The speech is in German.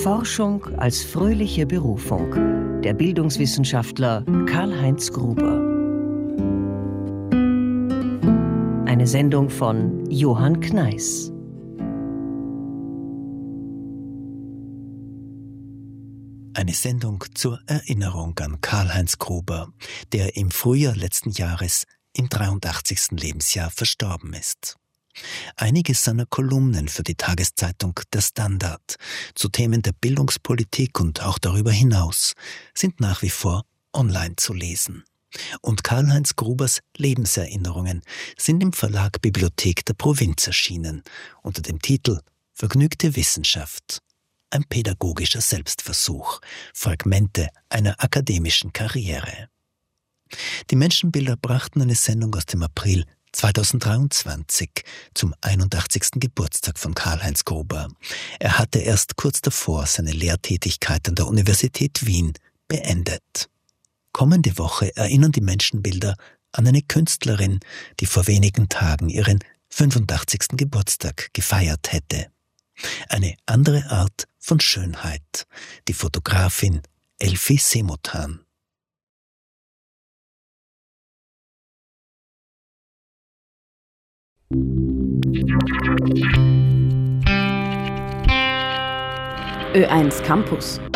Forschung als fröhliche Berufung. Der Bildungswissenschaftler Karl-Heinz Gruber. Eine Sendung von Johann Kneis. Eine Sendung zur Erinnerung an Karl-Heinz Gruber, der im Frühjahr letzten Jahres im 83. Lebensjahr verstorben ist. Einige seiner Kolumnen für die Tageszeitung Der Standard zu Themen der Bildungspolitik und auch darüber hinaus sind nach wie vor online zu lesen. Und Karl-Heinz Grubers Lebenserinnerungen sind im Verlag Bibliothek der Provinz erschienen, unter dem Titel Vergnügte Wissenschaft. Ein pädagogischer Selbstversuch, Fragmente einer akademischen Karriere. Die Menschenbilder brachten eine Sendung aus dem April 2023 zum 81. Geburtstag von Karl-Heinz Gruber. Er hatte erst kurz davor seine Lehrtätigkeit an der Universität Wien beendet. Kommende Woche erinnern die Menschenbilder an eine Künstlerin, die vor wenigen Tagen ihren 85. Geburtstag gefeiert hätte. Eine andere Art von Schönheit, die Fotografin Elfi Semotan. Ö1 Campus.